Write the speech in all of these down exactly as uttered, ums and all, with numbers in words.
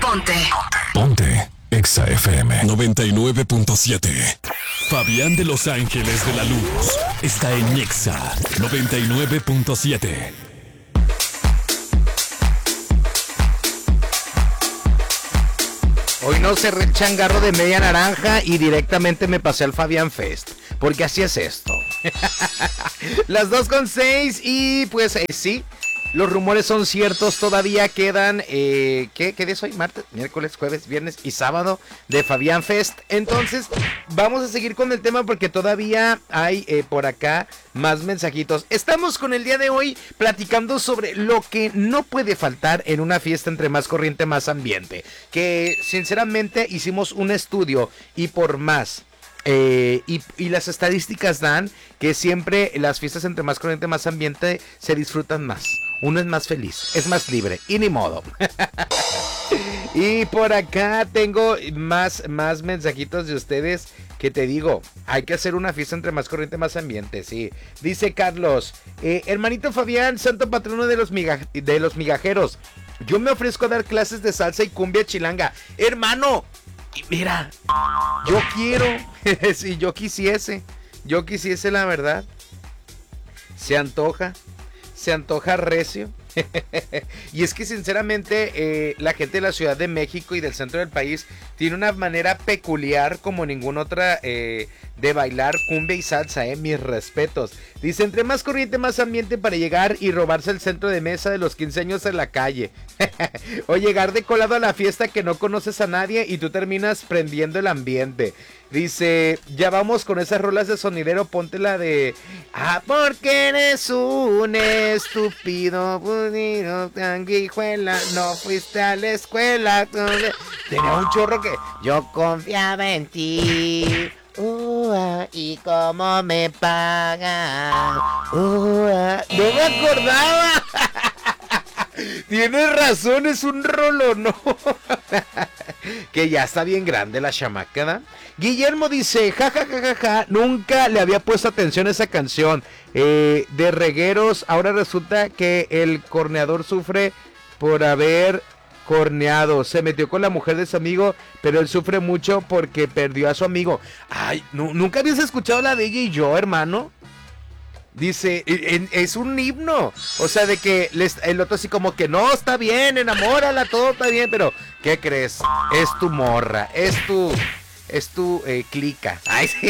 Ponte. Ponte. Exa F M noventa y nueve punto siete. Fabián de Los Ángeles de la Luz está en Exa noventa y nueve punto siete. Hoy no cerré el changarro de media naranja y directamente me pasé al Fabián Fest, porque así es esto. Las dos con seis y pues eh, sí, los rumores son ciertos, todavía quedan, eh, ¿qué, ¿qué día es hoy? Martes, miércoles, jueves, viernes y sábado de Fabián Fest. Entonces vamos a seguir con el tema porque todavía hay eh, por acá más mensajitos. Estamos con el día de hoy platicando sobre lo que no puede faltar en una fiesta entre más corriente, más ambiente. Que sinceramente hicimos un estudio y por más... Eh, y, y las estadísticas dan que siempre las fiestas entre más corriente, más ambiente se disfrutan más. Uno es más feliz, es más libre y ni modo. Y por acá tengo más, más mensajitos de ustedes que te digo, hay que hacer una fiesta entre más corriente, más ambiente, sí. Dice Carlos, eh, hermanito Fabián, santo patrono de los, miga, de los migajeros, yo me ofrezco a dar clases de salsa y cumbia chilanga. Hermano, y mira, yo quiero, si yo quisiese, yo quisiese la verdad, se antoja, se antoja recio. Y es que sinceramente eh, la gente de la Ciudad de México y del centro del país tiene una manera peculiar como ninguna otra eh, de bailar cumbia y salsa, eh, mis respetos. Dice, entre más corriente, más ambiente para llegar y robarse el centro de mesa de los quince años en la calle. O llegar de colado a la fiesta que no conoces a nadie y tú terminas prendiendo el ambiente. Dice, ya vamos con esas rolas de sonidero, ponte la de... Ah, porque eres un estúpido, pudido, sanguijuela, no fuiste a la escuela. Tenía un chorro que... Yo confiaba en ti. Uh, y cómo me pagan. Uh, no me acordaba. Tienes razón, es un rolo, ¿no? Que ya está bien grande la chamaca, ¿da? Guillermo dice, ja, ja, ja, ja, ja, nunca le había puesto atención a esa canción eh, de regueros. Ahora resulta que el corneador sufre por haber corneado. Se metió con la mujer de su amigo, pero él sufre mucho porque perdió a su amigo. Ay, ¿no, ¿nunca habías escuchado la de ella y yo, hermano? Dice, es un himno, o sea, de que les, el otro así como que no, está bien, enamórala, todo está bien, pero ¿qué crees? Es tu morra, es tu, es tu eh, clica. Ay, sí.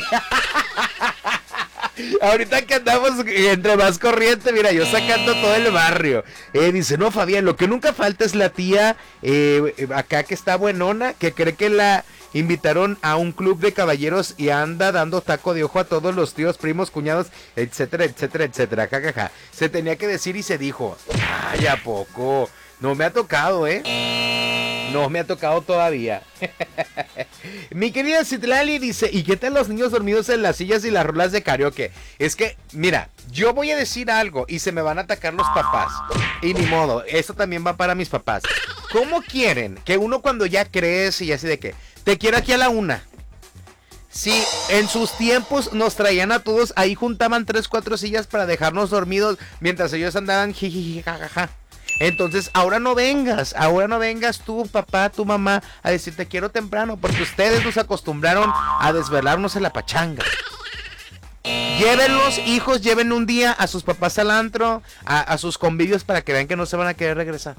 Ahorita que andamos entre más corriente, mira, yo sacando todo el barrio. Eh, dice, no, Fabián, lo que nunca falta es la tía eh, acá que está buenona, que cree que la invitaron a un club de caballeros y anda dando taco de ojo a todos los tíos, primos, cuñados, etcétera, etcétera, etcétera. Ja, ja, ja. Se tenía que decir y se dijo. Ay, ¿a poco? No me ha tocado, ¿eh? No me ha tocado todavía. Mi querida Citlali dice, ¿y qué tal los niños dormidos en las sillas y las rolas de karaoke? Es que, mira, yo voy a decir algo y se me van a atacar los papás. Y ni modo, esto también va para mis papás. ¿Cómo quieren que uno cuando ya crece y así de que, te quiero aquí a la una? Sí, en sus tiempos nos traían a todos, ahí juntaban tres, cuatro sillas para dejarnos dormidos mientras ellos andaban jijiji, jajaja. Entonces, ahora no vengas, ahora no vengas tú, papá, tu mamá, a decir te quiero temprano, porque ustedes nos acostumbraron a desvelarnos en la pachanga. Llévenlos, hijos, lleven un día a sus papás al antro, a, a sus convivios para que vean que no se van a querer regresar.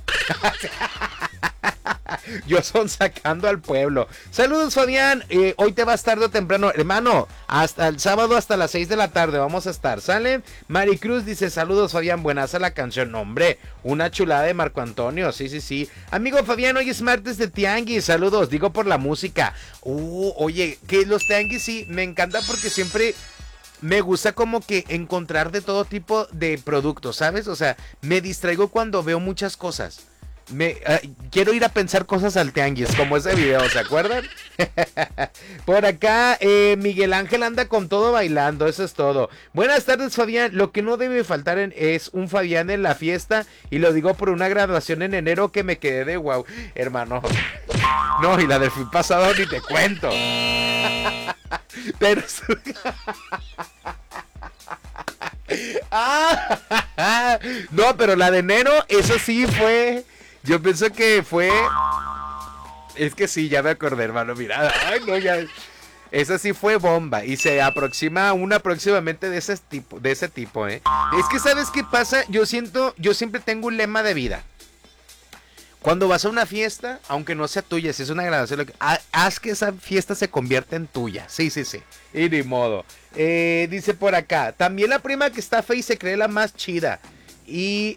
Yo son sacando al pueblo. Saludos, Fabián. Eh, hoy te vas tarde o temprano, hermano. Hasta el sábado, hasta las seis de la tarde vamos a estar. ¿Sale? Maricruz dice, saludos, Fabián. Buenaza la canción. Hombre, una chulada de Marco Antonio. Sí, sí, sí. Amigo Fabián, hoy es martes de Tianguis. Saludos, digo por la música. Uh, oye, que los Tianguis sí, me encanta porque siempre... me gusta como que encontrar de todo tipo de productos, ¿sabes? O sea, me distraigo cuando veo muchas cosas. Me, uh, quiero ir a pensar cosas al tianguis, como ese video, ¿se acuerdan? Por acá, eh, Miguel Ángel anda con todo bailando, eso es todo. Buenas tardes, Fabián. Lo que no debe faltar en, es un Fabián en la fiesta, y lo digo por una graduación en enero que me quedé de wow, hermano. No, y la del fin pasado ni te cuento. Pero... ah, no, pero la de enero, eso sí fue... Yo pienso que fue Es que sí, ya me acordé, hermano, mira. Ay, no, ya. Esa sí fue bomba y se aproxima una próximamente de ese tipo, de ese tipo, ¿eh? Es que ¿sabes qué pasa? Yo siento, yo siempre tengo un lema de vida. Cuando vas a una fiesta, aunque no sea tuya, si es una graduación, haz que esa fiesta se convierta en tuya. Sí, sí, sí. Y ni modo. Eh, dice por acá, también la prima que está fea y se cree la más chida. Y